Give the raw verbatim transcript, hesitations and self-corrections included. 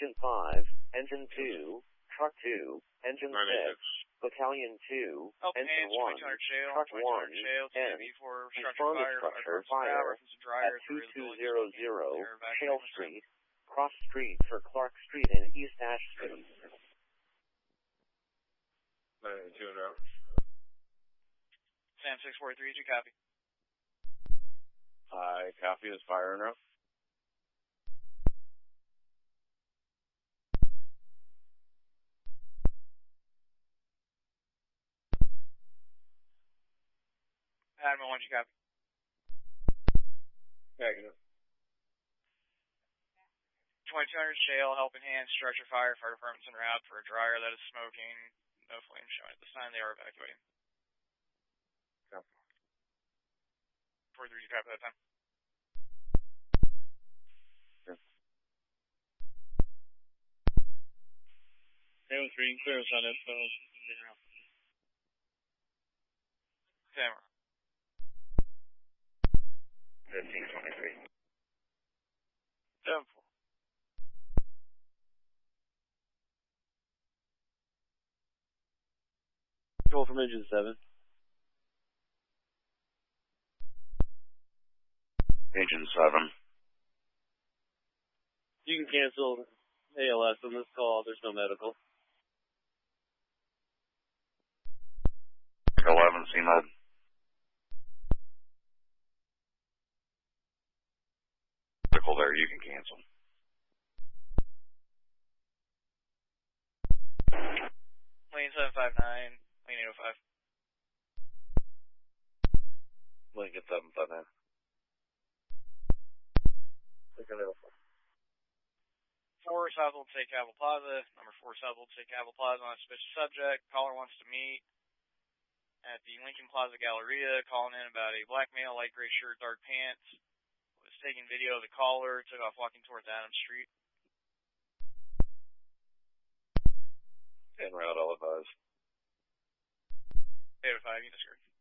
Engine five, Engine two, Truck two, Engine six, Battalion two, oh, Engine one, Truck one, and responded structure fire at two two zero zero Shale Street, cross street for Clark Street and East Ash Street. nine two and out. Sam six four three, you copy? I copy as fire and route. Admiral one, you copy? Negative. twenty-two hundred Shale, helping hand, structure fire, fire department's en route for a dryer that is smoking. No flame showing at this time. They are evacuating. Copy. four three, you copy that time? Yes. seven three, clear us on info. Camera. fifteen twenty-three. seven four. Control from engine seven. Engine seven. You can cancel A L S on this call. There's no medical. eleven, C M U D. Medical there, you can cancel. Lane seven five nine, lane eight oh five. Lincoln seven five nine. Lincoln eight oh five. four South Old State Capitol Plaza, number four South Old State Capitol Plaza on a suspicious subject. Caller wants to meet at the Lincoln Plaza Galleria, calling in about a black male, light gray shirt, dark pants. Was taking video of the caller, took off walking towards Adams Street. En route, all advised. eight oh five, you discard.